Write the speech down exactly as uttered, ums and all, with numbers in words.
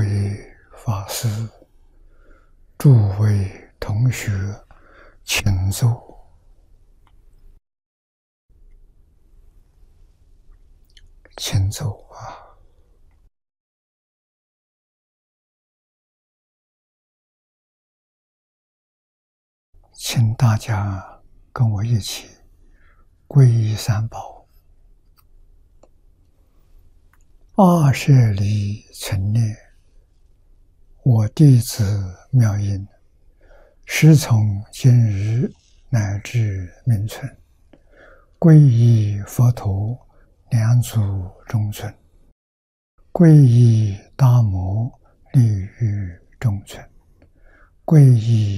位法师、诸位同学，请坐。请坐啊！请大家跟我一起皈依三宝。二舍离存念，我弟子妙音，师从今日乃至命存，皈依佛陀两祖中尊，皈依大摩利欲中尊，皈依